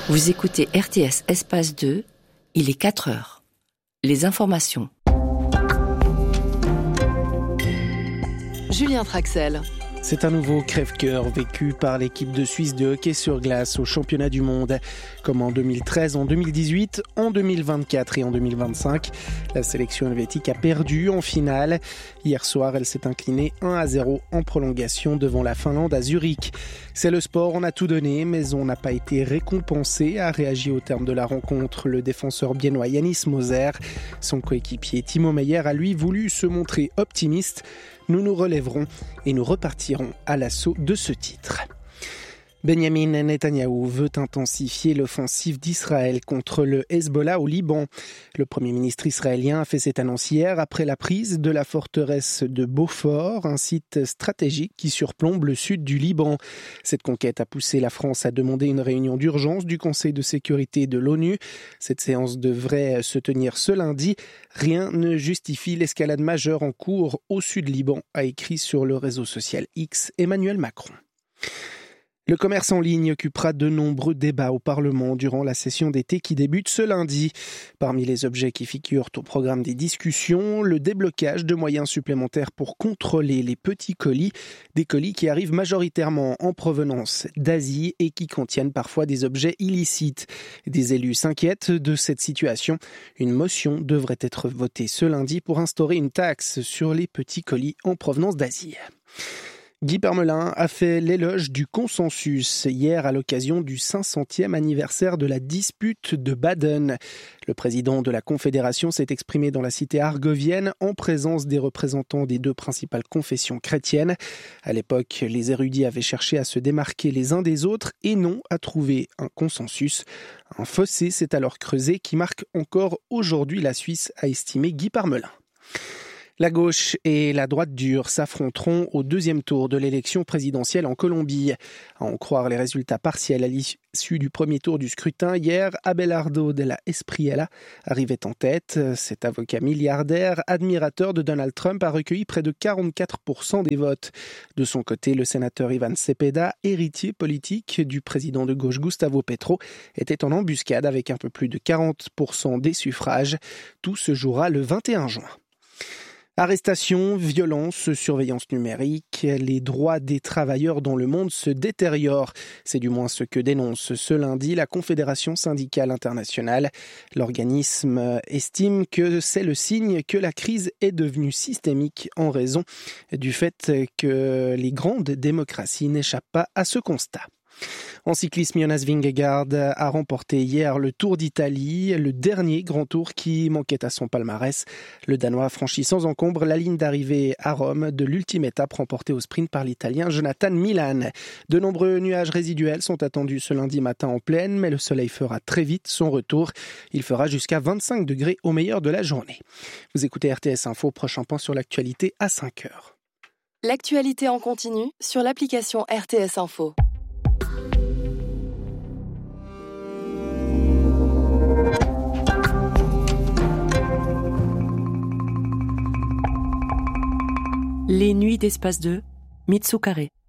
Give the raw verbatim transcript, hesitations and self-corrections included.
Vous écoutez R T S Espace deux, il est quatre heures. Les informations. Julien Traxel. C'est un nouveau crève-cœur vécu par l'équipe de Suisse de hockey sur glace au championnat du monde. Comme en deux mille treize, en deux mille dix-huit, en deux mille vingt-quatre et en deux mille vingt-cinq, la sélection helvétique a perdu en finale. Hier soir, elle s'est inclinée un à zéro en prolongation devant la Finlande à Zurich. C'est le sport, on a tout donné, mais on n'a pas été récompensé, a réagi au terme de la rencontre le défenseur biennois Yannis Moser. Son coéquipier Timo Meyer a lui voulu se montrer optimiste. Nous nous relèverons et nous repartirons à l'assaut de ce titre. Benjamin Netanyahou veut intensifier l'offensive d'Israël contre le Hezbollah au Liban. Le Premier ministre israélien a fait cette annonce hier après la prise de la forteresse de Beaufort, un site stratégique qui surplombe le sud du Liban. Cette conquête a poussé la France à demander une réunion d'urgence du Conseil de sécurité de l'ONU. Cette séance devrait se tenir ce lundi. Rien ne justifie l'escalade majeure en cours au sud Liban, a écrit sur le réseau social X Emmanuel Macron. Le commerce en ligne occupera de nombreux débats au Parlement durant la session d'été qui débute ce lundi. Parmi les objets qui figurent au programme des discussions, le déblocage de moyens supplémentaires pour contrôler les petits colis, des colis qui arrivent majoritairement en provenance d'Asie et qui contiennent parfois des objets illicites. Des élus s'inquiètent de cette situation. Une motion devrait être votée ce lundi pour instaurer une taxe sur les petits colis en provenance d'Asie. Guy Parmelin a fait l'éloge du consensus hier à l'occasion du cinq centième anniversaire de la dispute de Baden. Le président de la Confédération s'est exprimé dans la cité argovienne en présence des représentants des deux principales confessions chrétiennes. À l'époque, les érudits avaient cherché à se démarquer les uns des autres et non à trouver un consensus. Un fossé s'est alors creusé qui marque encore aujourd'hui la Suisse, a estimé Guy Parmelin. La gauche et la droite dure s'affronteront au deuxième tour de l'élection présidentielle en Colombie. À en croire les résultats partiels à l'issue du premier tour du scrutin, hier, Abelardo de la Espriella arrivait en tête. Cet avocat milliardaire, admirateur de Donald Trump, a recueilli près de quarante-quatre pour cent des votes. De son côté, le sénateur Ivan Cepeda, héritier politique du président de gauche Gustavo Petro, était en embuscade avec un peu plus de quarante pour cent des suffrages. Tout se jouera le vingt et un juin. Arrestations, violences, surveillance numérique, les droits des travailleurs dans le monde se détériorent. C'est du moins ce que dénonce ce lundi la Confédération syndicale internationale. L'organisme estime que c'est le signe que la crise est devenue systémique en raison du fait que les grandes démocraties n'échappent pas à ce constat. En cyclisme, Jonas Vingegaard a remporté hier le Tour d'Italie, le dernier grand tour qui manquait à son palmarès. Le Danois a franchi sans encombre la ligne d'arrivée à Rome de l'ultime étape remportée au sprint par l'Italien Jonathan Milan. De nombreux nuages résiduels sont attendus ce lundi matin en plaine, mais le soleil fera très vite son retour. Il fera jusqu'à vingt-cinq degrés au meilleur de la journée. Vous écoutez R T S Info, prochain point sur l'actualité à cinq heures. L'actualité en continu sur l'application R T S Info. Les nuits d'Espace deux, Mitsu Carré.